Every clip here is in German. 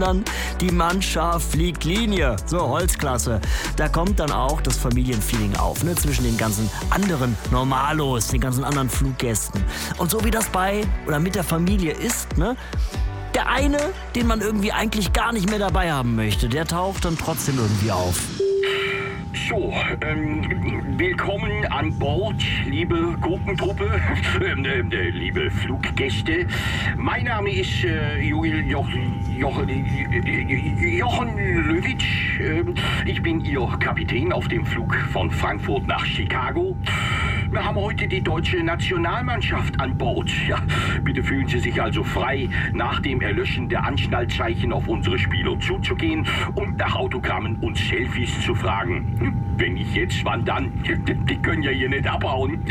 Dann die Mannschaft fliegt Linie. So, Holzklasse. Da kommt dann auch das Familienfeeling auf, ne? Zwischen den ganzen anderen Normalos, den ganzen anderen Fluggästen. Und so wie das bei oder mit der Familie ist, ne? Der eine, den man irgendwie eigentlich gar nicht mehr dabei haben möchte, der taucht dann trotzdem irgendwie auf. So, willkommen an Bord, liebe Gruppentruppe, liebe Fluggäste. Mein Name ist Jochen Löwitsch. Ich bin Ihr Kapitän auf dem Flug von Frankfurt nach Chicago. Wir haben heute die deutsche Nationalmannschaft an Bord. Ja, bitte fühlen Sie sich also frei, nach dem Erlöschen der Anschnallzeichen auf unsere Spieler zuzugehen und nach Autogrammen und Selfies zu fragen. Wenn nicht jetzt, wann dann? Die können ja hier nicht abhauen.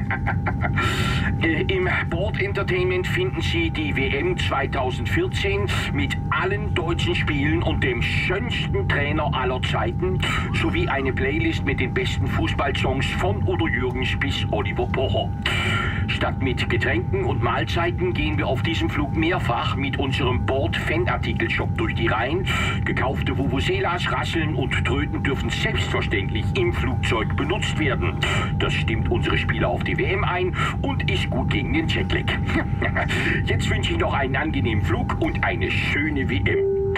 Im Board Entertainment finden Sie die WM 2014 mit allen deutschen Spielen und dem schönsten Trainer aller Zeiten sowie eine Playlist mit den besten Fußballsongs von Udo Jürgens bis Oliver Pocher. Statt mit Getränken und Mahlzeiten gehen wir auf diesem Flug mehrfach mit unserem Bord-Fanartikel-Shop durch die Reihen. Gekaufte Vuvuzelas, Rasseln und Tröten dürfen selbstverständlich im Flugzeug benutzt werden. Das stimmt unsere Spieler auf die WM ein und ist gut gegen den Jetlag. Jetzt wünsche ich noch einen angenehmen Flug und eine schöne WM.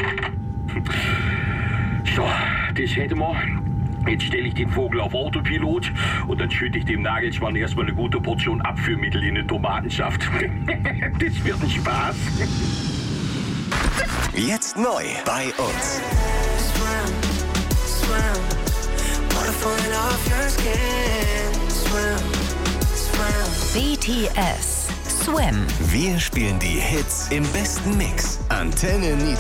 So, das hätten wir. Jetzt stelle ich den Vogel auf Autopilot und dann schütte ich dem Nagelsmann erstmal eine gute Portion Abführmittel in den Tomatensaft. Das wird ein Spaß. Jetzt neu bei uns. BTS Swim. Wir spielen die Hits im besten Mix. Antenne Niedersachsen.